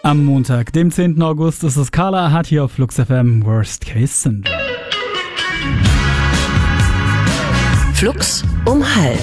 Am Montag, dem 10. August, ist es Carla Hart hier auf Flux FM Worst Case Syndrome. Flux um 12:30.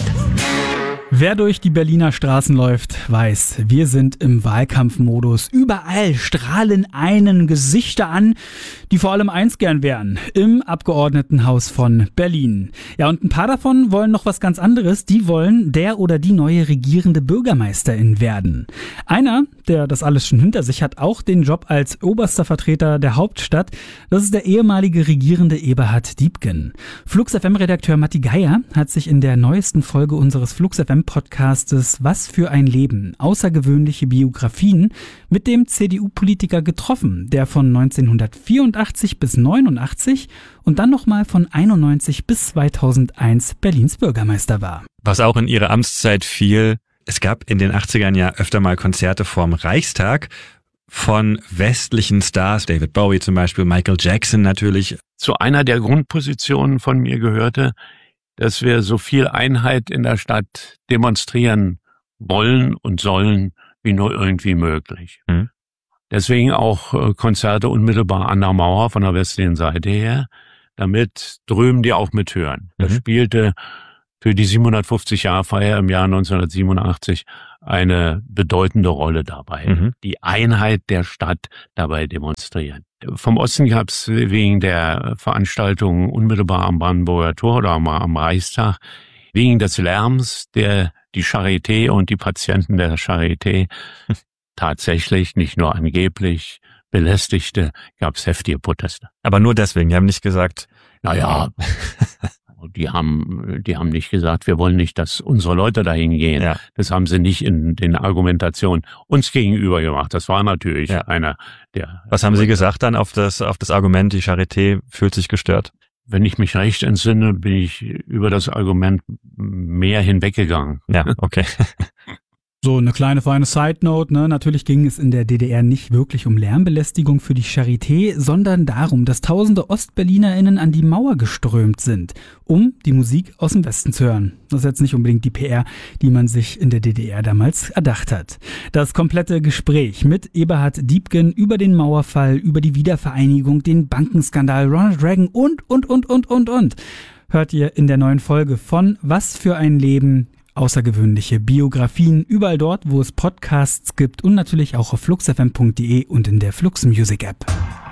Wer durch die Berliner Straßen läuft, weiß, wir sind im Wahlkampfmodus. Überall strahlen einen Gesichter an, die vor allem eins gern wären: im Abgeordnetenhaus von Berlin. Ja, und ein paar davon wollen noch was ganz anderes. Die wollen der oder die neue regierende Bürgermeisterin werden. Einer, der das alles schon hinter sich hat, auch den Job als oberster Vertreter der Hauptstadt, das ist der ehemalige regierende Eberhard Diepgen. Flux FM-Redakteur Matti Geier hat sich in der neuesten Folge unseres Flux FM-Podcastes Was für ein Leben? Außergewöhnliche Biografien mit dem CDU-Politiker getroffen, der von 1984 bis 89 und dann nochmal von 91 bis 2001 Berlins Bürgermeister war. Was auch in ihre Amtszeit fiel: Es gab in den 80ern ja öfter mal Konzerte vorm Reichstag von westlichen Stars, David Bowie zum Beispiel, Michael Jackson natürlich. Zu einer der Grundpositionen von mir gehörte, dass wir so viel Einheit in der Stadt demonstrieren wollen und sollen, wie nur irgendwie möglich. Deswegen auch Konzerte unmittelbar an der Mauer von der westlichen Seite her, damit drüben die auch mithören. Das spielte für die 750-Jahr-Feier im Jahr 1987 eine bedeutende Rolle dabei. Die Einheit der Stadt dabei demonstrieren. Vom Osten gab es wegen der Veranstaltung unmittelbar am Brandenburger Tor oder am Reichstag, wegen des Lärms, der die Charité und die Patienten der Charité tatsächlich, nicht nur angeblich, belästigte, gab es heftige Proteste. Aber nur deswegen, die haben nicht gesagt, naja, die haben nicht gesagt, wir wollen nicht, dass unsere Leute dahin gehen. Ja. Das haben sie nicht in den Argumentationen uns gegenüber gemacht. Das war natürlich einer der... Was haben Sie gesagt dann auf das Argument, die Charité fühlt sich gestört? Wenn ich mich recht entsinne, bin ich über das Argument mehr hinweggegangen. Ja, okay. So, eine kleine feine Side-Note, ne? Natürlich ging es in der DDR nicht wirklich um Lärmbelästigung für die Charité, sondern darum, dass tausende OstberlinerInnen an die Mauer geströmt sind, um die Musik aus dem Westen zu hören. Das ist jetzt nicht unbedingt die PR, die man sich in der DDR damals erdacht hat. Das komplette Gespräch mit Eberhard Diepgen über den Mauerfall, über die Wiedervereinigung, den Bankenskandal, Ronald Reagan und hört ihr in der neuen Folge von Was für ein Leben? Außergewöhnliche Biografien, überall dort, wo es Podcasts gibt und natürlich auch auf fluxfm.de und in der Flux Music App.